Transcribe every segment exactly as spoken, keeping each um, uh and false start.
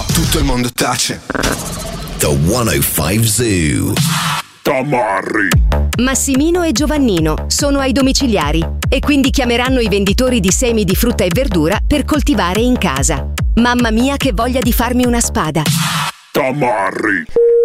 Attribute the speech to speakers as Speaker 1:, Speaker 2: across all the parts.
Speaker 1: tutto il mondo tace.
Speaker 2: The centocinque Zoo.
Speaker 1: Tamarri.
Speaker 3: Massimino e Giovannino sono ai domiciliari e quindi chiameranno i venditori di semi di frutta e verdura per coltivare in casa. Mamma mia che voglia di farmi una spada.
Speaker 1: Tamarri.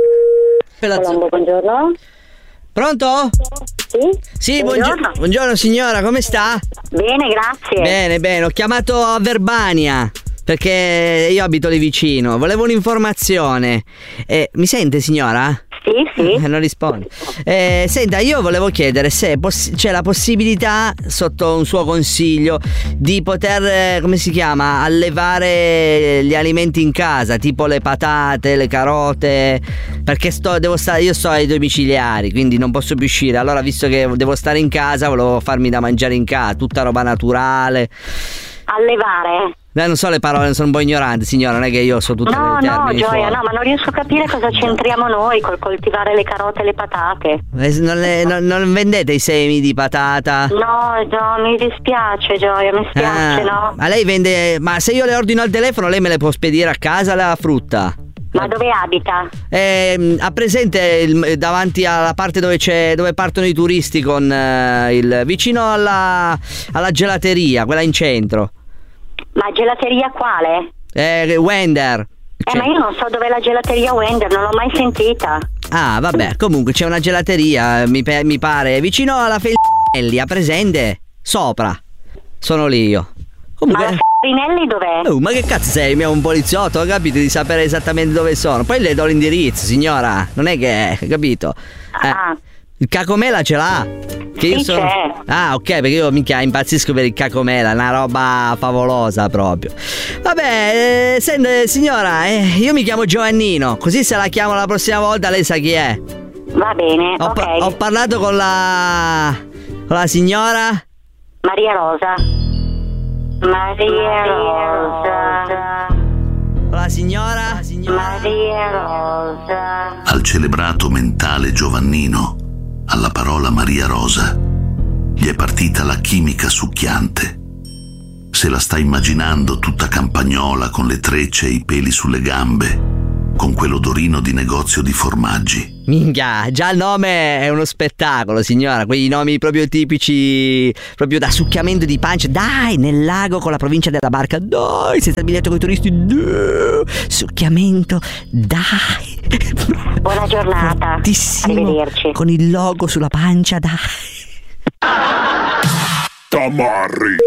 Speaker 4: Colombo, buongiorno.
Speaker 5: Pronto?
Speaker 4: Sì?
Speaker 5: Sì,
Speaker 4: buongiorno.
Speaker 5: buongiorno. Buongiorno signora, come sta?
Speaker 4: Bene, grazie.
Speaker 5: Bene, bene, ho chiamato a Verbania perché io abito lì vicino. Volevo un'informazione. Eh, mi sente signora?
Speaker 4: Sì, sì.
Speaker 5: Eh, non risponde. Eh, senta, io volevo chiedere se poss- c'è la possibilità, sotto un suo consiglio, di poter, eh, come si chiama, allevare gli alimenti in casa, tipo le patate, le carote, perché sto, devo stare, io sto ai domiciliari, quindi non posso più uscire. Allora, visto che devo stare in casa, volevo farmi da mangiare in casa, tutta roba naturale.
Speaker 4: Allevare?
Speaker 5: Eh, non so le parole, sono un po' ignorante signora, non è che io so tutte
Speaker 4: No,
Speaker 5: le
Speaker 4: no,
Speaker 5: termini
Speaker 4: Gioia,
Speaker 5: fuori.
Speaker 4: no, ma non riesco a capire cosa c'entriamo noi col coltivare le carote e le patate.
Speaker 5: Eh, Non, le- non- non vendete i semi di patata?
Speaker 4: No, no, mi dispiace, Gioia, mi spiace,
Speaker 5: Ah,
Speaker 4: no?
Speaker 5: Ma lei vende. Ma se io le ordino al telefono, lei me le può spedire a casa la frutta?
Speaker 4: Ma dove abita?
Speaker 5: Eh, ha presente il- davanti alla parte dove c'è dove partono i turisti con eh, il vicino alla, alla gelateria, quella in centro.
Speaker 4: Ma gelateria quale?
Speaker 5: Eh, Wender.
Speaker 4: Eh, ma io non so dov'è la gelateria Wender, non l'ho mai sentita.
Speaker 5: Ah, vabbè, comunque c'è una gelateria, mi, pe- mi pare, vicino alla Fellinelli, ha presente? Sopra. Sono lì io. Comunque.
Speaker 4: Ma la Rinelli dov'è?
Speaker 5: Oh, ma che cazzo sei? Mi è un poliziotto, ho capito di sapere esattamente dove sono. Poi le do l'indirizzo, signora. Non è che, capito? Eh,
Speaker 4: Ah,
Speaker 5: il cacomela ce l'ha? Che io
Speaker 4: Sì,
Speaker 5: sono.
Speaker 4: c'è.
Speaker 5: Ah, ok, perché io minchia impazzisco per il cacomela, una roba favolosa proprio. Vabbè, eh, sente, signora, eh, io mi chiamo Giovannino, così se la chiamo la prossima volta lei sa chi è.
Speaker 4: va bene,
Speaker 5: Ho,
Speaker 4: ok.
Speaker 5: pa- ho parlato con la. con la signora.
Speaker 4: Maria Rosa. Maria Rosa.
Speaker 5: Con la signora. La signora.
Speaker 4: Maria Rosa.
Speaker 2: Al celebrato mentale Giovannino, alla parola Maria Rosa, gli è partita la chimica succhiante. Se la sta immaginando tutta campagnola, con le trecce e i peli sulle gambe, con quell'odorino di negozio di formaggi.
Speaker 5: Minchia, già il nome è uno spettacolo, signora. Quei nomi proprio tipici, proprio da succhiamento di pancia. Dai, nel lago con la provincia della Barca. Dai, senza il biglietto con i turisti. Dai, succhiamento, dai.
Speaker 4: Buona giornata.
Speaker 5: Fortissimo,
Speaker 4: Arrivederci.
Speaker 5: con il logo sulla pancia, dai.
Speaker 1: Tamarri.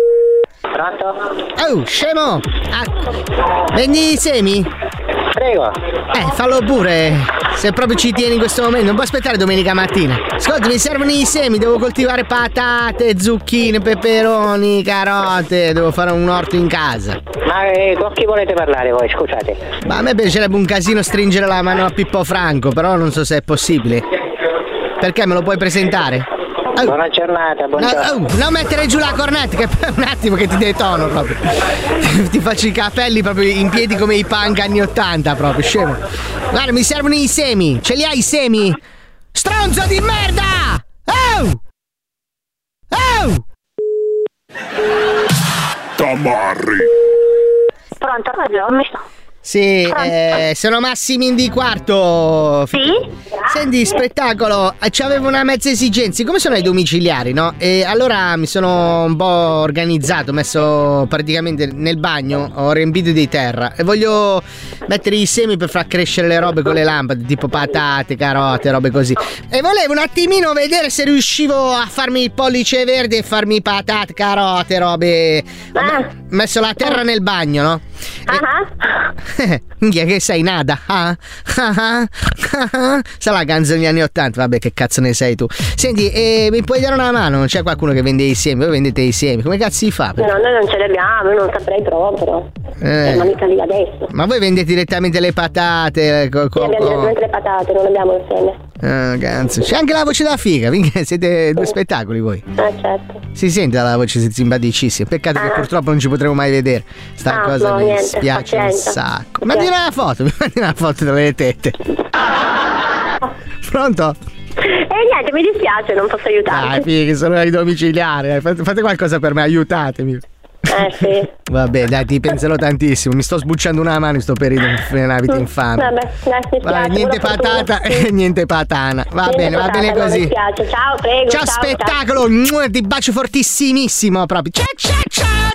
Speaker 4: Pronto?
Speaker 6: Oh, scemo! Ah, vendi i semi?
Speaker 4: Prego.
Speaker 6: Eh, fallo pure. Se proprio ci tieni in questo momento, non puoi aspettare domenica mattina. Ascolta, mi servono i semi, devo coltivare patate, zucchine, peperoni, carote, devo fare un orto in casa.
Speaker 7: Ma eh, con chi volete parlare voi, scusate?
Speaker 6: Ma a me piacerebbe un casino stringere la mano a Pippo Franco, però non so se è possibile. Perché me lo puoi presentare? Oh.
Speaker 7: Buona giornata, buongiorno.
Speaker 6: No, oh, non mettere giù la cornetta, che poi è un attimo che ti detono proprio. Ti, ti faccio i capelli proprio in piedi come i punk anni ottanta, proprio, scemo. Guarda, mi servono i semi. Ce li hai i semi? Stronzo di merda! Oh! Oh!
Speaker 1: Tamarri.
Speaker 4: Pronto? Mi sto.
Speaker 6: Sì, eh, sono Massimini di Quarto.
Speaker 4: Sì?
Speaker 6: Senti, spettacolo, c'avevo una mezza esigenza. Come sono ai domiciliari, no? E allora mi sono un po' organizzato, ho messo praticamente nel bagno, ho riempito di terra e voglio mettere i semi per far crescere le robe con le lampade, tipo patate, carote, robe così. E volevo un attimino vedere se riuscivo a farmi il pollice verde e farmi patate, carote, robe. Ho messo la terra nel bagno, no?
Speaker 4: Ah,
Speaker 6: Minchia, che sei nada? Ah, ah, ah, ah. Sa la canzone degli anni ottanta, vabbè, che cazzo ne sei tu? Senti, eh, mi puoi dare una mano? Non c'è qualcuno che vende i semi? Voi vendete i semi? Come cazzo si fa?
Speaker 4: no, noi non ce li abbiamo, io non saprei proprio.
Speaker 6: Eh.
Speaker 4: Ma mica lì adesso.
Speaker 6: Ma voi vendete direttamente le patate? Co-
Speaker 4: Sì,
Speaker 6: co-
Speaker 4: abbiamo direttamente le patate, non abbiamo il seme.
Speaker 6: Ah, cazzo. C'è anche la voce da figa, minchia, siete due spettacoli voi.
Speaker 4: Eh, certo.
Speaker 6: Si sente dalla voce simpaticissima. Peccato che purtroppo non ci potremo mai vedere. Sta
Speaker 4: Ah,
Speaker 6: cosa
Speaker 4: no,
Speaker 6: mi
Speaker 4: niente,
Speaker 6: spiace un
Speaker 4: pazienza.
Speaker 6: sacco. Ma una foto, mi mandi una foto delle tette. Pronto?
Speaker 4: E niente, mi dispiace, non posso aiutarti.
Speaker 6: Dai, fighi, sono ai domiciliari. Fate, fate qualcosa per me, aiutatemi.
Speaker 4: Eh sì.
Speaker 6: Vabbè, dai, ti penserò tantissimo. Mi sto sbucciando una mano in sto periodo, una vita infame.
Speaker 4: Vabbè, dai, mi
Speaker 6: Vabbè,
Speaker 4: spiace,
Speaker 6: niente
Speaker 4: buona
Speaker 6: patata
Speaker 4: fortuna.
Speaker 6: e niente patana. Va
Speaker 4: Niente
Speaker 6: bene, va
Speaker 4: patata,
Speaker 6: bene
Speaker 4: non
Speaker 6: così.
Speaker 4: mi spiace. Ciao, prego.
Speaker 6: Ciao,
Speaker 4: ciao,
Speaker 6: spettacolo. Mua, ti bacio fortissimissimo proprio. Ciao, ciao, ciao.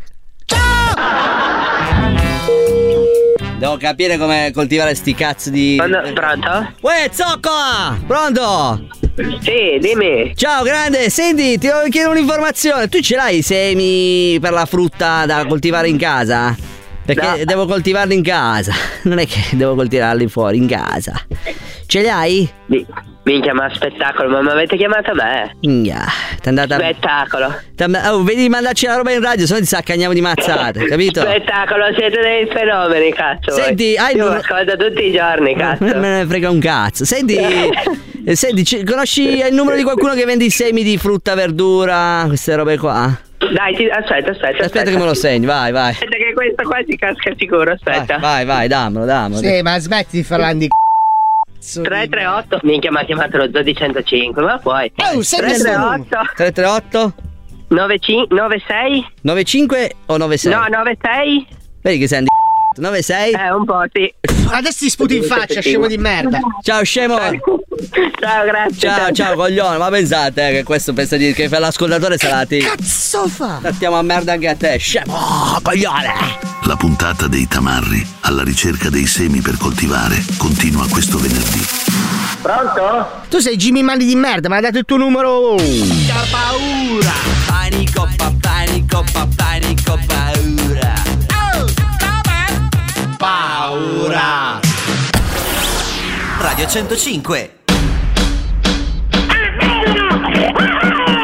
Speaker 5: Devo capire come coltivare sti cazzo di.
Speaker 7: Pronto?
Speaker 5: Uè, zoccola! Pronto?
Speaker 7: Sì, dimmi.
Speaker 5: Ciao, grande, senti, ti volevo chiedere un'informazione. Tu ce l'hai i semi per la frutta da coltivare in casa? Perché
Speaker 7: No.
Speaker 5: devo coltivarli in casa. Non è che devo coltivarli fuori, in casa. Ce li hai?
Speaker 7: Mi- Minchia, ma spettacolo, ma mi avete chiamato me?
Speaker 5: Minchia, ti è andata.
Speaker 7: Spettacolo.
Speaker 5: t'è- Oh, vedi di mandarci la roba in radio, se no ti saccagniamo di mazzate, capito?
Speaker 7: Spettacolo, siete dei fenomeni, cazzo. voi.
Speaker 5: Senti, hai
Speaker 7: Io
Speaker 5: il-
Speaker 7: mi ascolto tutti i giorni, cazzo.
Speaker 5: Non me ne frega un cazzo. Senti, eh, senti, ci- conosci il numero di qualcuno che vende i semi di frutta, verdura, queste robe qua?
Speaker 7: Dai, ti- aspetta, aspetta.
Speaker 5: Aspetta che me lo segni, vai, vai.
Speaker 7: Aspetta che questo qua si casca sicuro, aspetta.
Speaker 5: Vai, vai, vai, dammelo, dammelo.
Speaker 6: Sì, ma smetti di parlare di c***o.
Speaker 7: tre tre otto. Minchia, mi ha chiamato lo Zoo di centocinque, ma puoi.
Speaker 6: Oh, senti
Speaker 7: tre tre
Speaker 6: sto
Speaker 7: otto
Speaker 5: tre tre otto
Speaker 7: nove cinque nove sei.
Speaker 5: novantacinque o novantasei?
Speaker 7: No, nove sei.
Speaker 5: Vedi che sei un di novantasei?
Speaker 7: Eh, un po', sì.
Speaker 6: Adesso ti sputi in faccia, scemo di merda.
Speaker 5: Ciao scemo.
Speaker 7: Ciao, grazie.
Speaker 5: Ciao, ciao coglione, ma pensate eh, che questo pensa di che fa l'ascoltatore salati.
Speaker 6: Cazzo fa?
Speaker 5: Trattiamo a merda anche a te, scemo, coglione.
Speaker 2: La puntata dei tamarri, alla ricerca dei semi per coltivare, continua questo venerdì.
Speaker 7: Pronto?
Speaker 6: Tu sei Jimmy Mani di merda, mi hai dato il tuo numero.
Speaker 5: C'ha paura. Panico, pa, panico, pa, panico, paura. Paura.
Speaker 8: Radio centocinque.